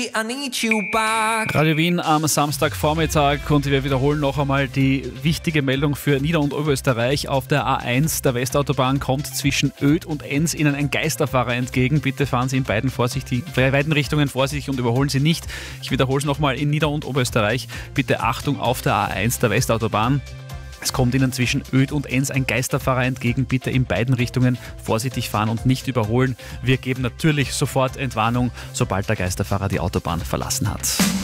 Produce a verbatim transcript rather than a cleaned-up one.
I need you back. Radio Wien am Samstagvormittag und wir wiederholen noch einmal die wichtige Meldung für Nieder- und Oberösterreich. Auf der A eins der Westautobahn kommt zwischen Oedt und Enns Ihnen ein Geisterfahrer entgegen. Bitte fahren Sie in beiden, vorsichtig, in beiden Richtungen vorsichtig und überholen Sie nicht. Ich wiederhole es nochmal in Nieder- und Oberösterreich. Bitte Achtung auf der A eins der Westautobahn. Es kommt Ihnen zwischen Oedt und Enns ein Geisterfahrer entgegen. Bitte in beiden Richtungen vorsichtig fahren und nicht überholen. Wir geben natürlich sofort Entwarnung, sobald der Geisterfahrer die Autobahn verlassen hat.